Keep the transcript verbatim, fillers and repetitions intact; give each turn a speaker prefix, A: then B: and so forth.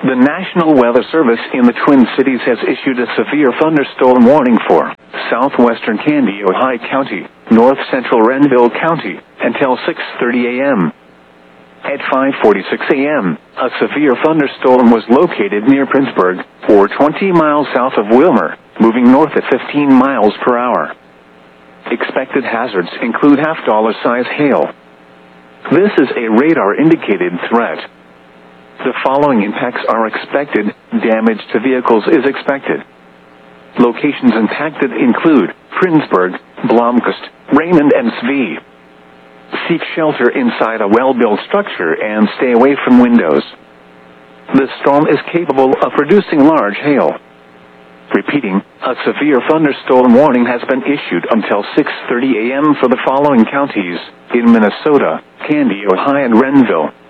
A: The National Weather Service in the Twin Cities has issued a severe thunderstorm warning for southwestern Kandiyohi County, north central Renville County, until six thirty a m At five forty-six a m, a severe thunderstorm was located near Princeburg, or twenty miles south of Wilmer, moving north at fifteen miles per hour. Expected hazards include half-dollar size hail. This is a radar-indicated threat. The following impacts are expected. Damage to vehicles is expected. Locations impacted include Princeburg, Blomquist, Raymond, and Svee. Seek shelter inside a well-built structure and stay away from windows. This storm is capable of producing large hail. Repeating, a severe thunderstorm warning has been issued until six thirty a m for the following counties in Minnesota: Kandiyohi and Renville.